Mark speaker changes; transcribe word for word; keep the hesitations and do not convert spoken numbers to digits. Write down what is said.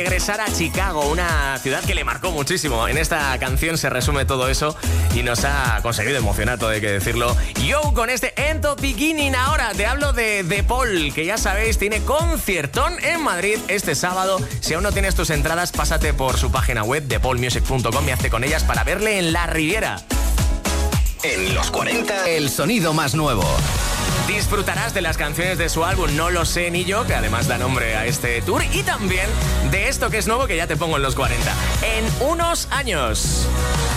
Speaker 1: Regresar a Chicago, una ciudad que le marcó muchísimo. En esta canción se resume todo eso y nos ha conseguido emocionar, todo hay que decirlo. Yo con este End of Beginning. Ahora te hablo de De Paul, que ya sabéis, tiene conciertón en Madrid este sábado. Si aún no tienes tus entradas, pásate por su página web de paul music punto com y hazte con ellas para verle en La Riviera.
Speaker 2: En los cuarenta, el sonido más nuevo.
Speaker 1: Disfrutarás de las canciones de su álbum No lo sé ni yo, que además da nombre a este tour, y también de esto que es nuevo, que ya te pongo en los cuarenta. En unos años.